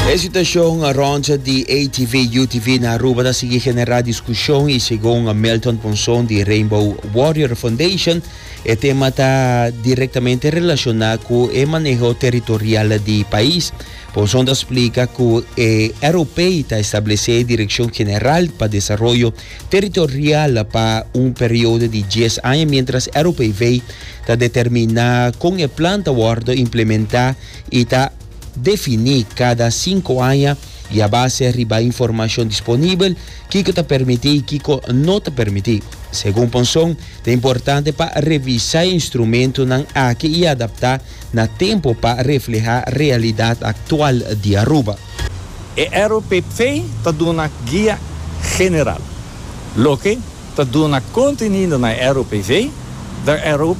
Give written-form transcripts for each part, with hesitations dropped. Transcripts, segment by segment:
A situação rond de ATV e UTV na Aruba da seguir generar discussão e segundo Melton Ponson de Rainbow Warrior Foundation, o tema está diretamente relacionado com o manejo territorial do país. Ponson explica que o europeu está estabelecendo a direção geral para desenvolvimento territorial para período de 10 anos, mientras o europeu está determinar com o plano de implementar e está definir cada 5 anos e a base arriba informação disponível que te permite e que não te permite. Segundo Ponson, é importante para revisar instrumentos e adaptar na tempo para refletir a realidade atual de Aruba. O europeu está dando uma guia general. Lo que está dando uma contenido na europeu, da europeu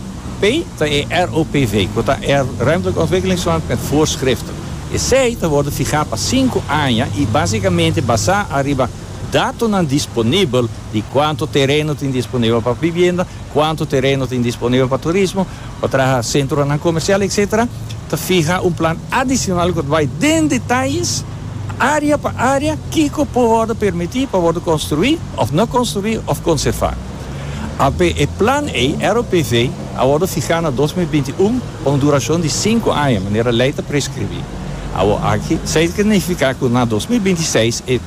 é ROPV, que é ruimtelijke ontwikkelingsplan met voorschriften. E zij worden fixados para 5 anos e basicamente basar arriba dados disponíveis de quanto terreno tem disponível para vivienda, quanto terreno tem disponível para turismo, para centro comercial, etc. Te fija plano adicional que vai em detalhes, área para área, que pode permitir para construir, ou não construir, ou conservar. O plano ROPV agora ficar em 2021 com duração de 5 anos, de maneira lei de prescrever. Aqui significa que na 2026 o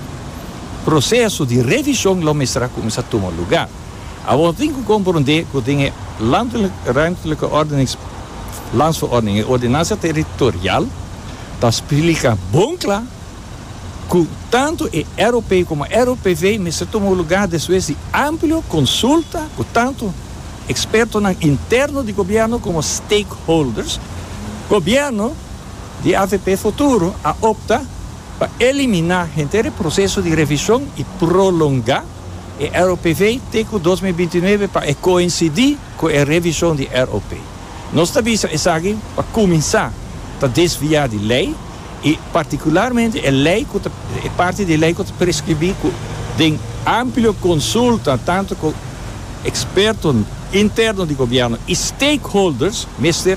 processo de revisão começa a tomar lugar. Agora tem que compreender que tem ruimtelijke landsverordening e ordenança territorial, dat explica bem claro que tanto o europeu como o ROPV se tomam lugar depois de ampla consulta com tanto expertos internos do governo como stakeholders. Governo de AVP Futuro opta para eliminar o processo de revisão e prolongar o ROPV até 2029 para coincidir com a revisão de ROP. Nós estamos aqui para começar a desviar de lei e particularmente a parte da lei que prescreve de ampla consulta tanto com expertos internos do governo e stakeholders, mas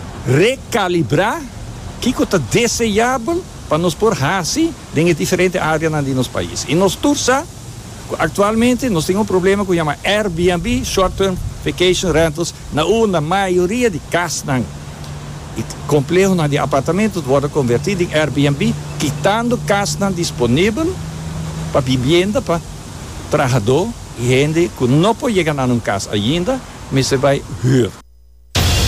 recalibrar que é desejável para nós pôr raci em diferentes áreas do nosso país. E nós tursa, atualmente, nós temos problema que chama Airbnb, Short Term Vacation Rentals, na maioria de casas. E complexo de apartamentos pode convertir em Airbnb, quitando casas disponíveis para vivienda, para trabalhador e gente que não pode chegar a uma casa ainda, mas se vai huir.